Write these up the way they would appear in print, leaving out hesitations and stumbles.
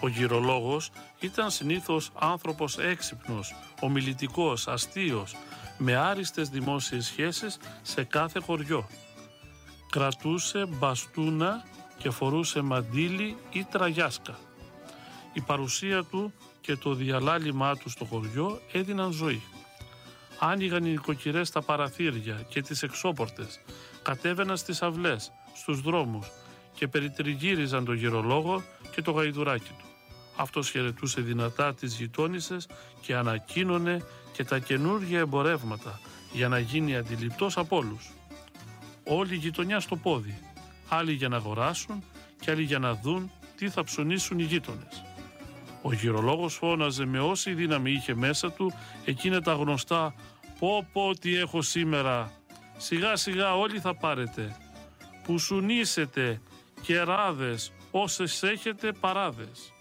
Ο γυρολόγος ήταν συνήθως άνθρωπος έξυπνος, ομιλητικός, αστείος, με άριστες δημόσιες σχέσεις σε κάθε χωριό. Κρατούσε μπαστούνα και φορούσε μαντίλι ή τραγιάσκα. Η παρουσία του και το διαλάλημά του στο χωριό έδιναν ζωή. Άνοιγαν οι νοικοκυρές τα παραθύρια και τις εξώπορτες, κατέβαιναν στις αυλές, στους δρόμους και περιτριγύριζαν τον γυρολόγο και το γαϊδουράκι του. Αυτός χαιρετούσε δυνατά τις γειτόνισσες και ανακοίνωνε και τα καινούργια εμπορεύματα για να γίνει αντιληπτός από όλους. Όλη η γειτονιά στο πόδι, άλλοι για να αγοράσουν και άλλοι για να δουν τι θα ψωνίσουν οι γείτονες. Ο γυρολόγος φώναζε με όση δύναμη είχε μέσα του εκείνα τα γνωστά «Πω τι έχω σήμερα, σιγά σιγά όλοι θα πάρετε, πουσουνίσετε, κεράδες, όσες έχετε παράδες».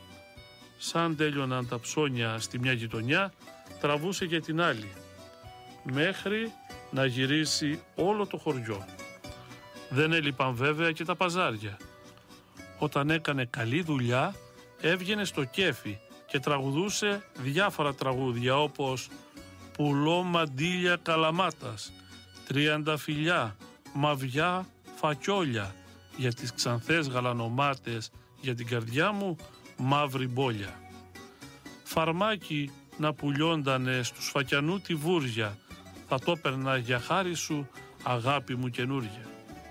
Σαν τέλειωναν τα ψώνια στη μια γειτονιά, τραβούσε για την άλλη, μέχρι να γυρίσει όλο το χωριό. Δεν έλειπαν βέβαια και τα παζάρια. Όταν έκανε καλή δουλειά, έβγαινε στο κέφι και τραγουδούσε διάφορα τραγούδια όπως «Πουλώ μαντίλια καλαμάτας», «Τριανταφυλιά», «Μαβιά φακιόλια», «Για τις ξανθές γαλανομάτες, για την καρδιά μου μαύρη μπόλια». Φαρμάκι να πουλιόντανε στους φακιανού τη βούρια, θα το έπαιρνα για χάρη σου αγάπη μου καινούρια.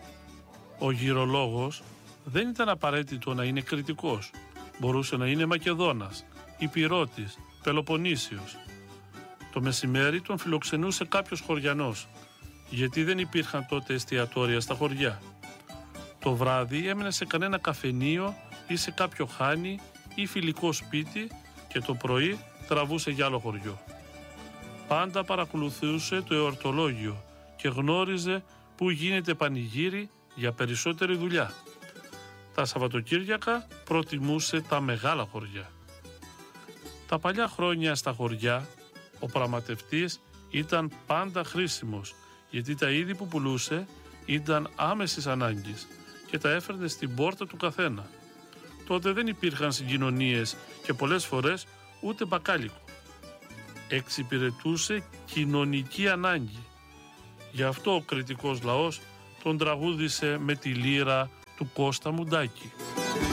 Ο γυρολόγος δεν ήταν απαραίτητο να είναι κριτικός. Μπορούσε να είναι Μακεδόνας, Υπηρώτης, Πελοποννήσιος. Το μεσημέρι τον φιλοξενούσε κάποιος χωριανός, γιατί δεν υπήρχαν τότε εστιατόρια στα χωριά. Το βράδυ έμενε σε κανένα καφενείο ή σε κάποιο χάνι ή φιλικό σπίτι και το πρωί τραβούσε για άλλο χωριό. Πάντα παρακολουθούσε το εορτολόγιο και γνώριζε που γίνεται πανηγύρι για περισσότερη δουλειά. Τα Σαββατοκύριακα προτιμούσε τα μεγάλα χωριά. Τα παλιά χρόνια στα χωριά ο πραγματευτής ήταν πάντα χρήσιμος, γιατί τα είδη που πουλούσε ήταν άμεσης ανάγκης και τα έφερνε στην πόρτα του καθένα. Τότε δεν υπήρχαν συγκοινωνίες και πολλές φορές ούτε μπακάλικο. Εξυπηρετούσε κοινωνική ανάγκη. Γι' αυτό ο κριτικός λαός τον τραγούδισε με τη λύρα του Κώστα Μουντάκη.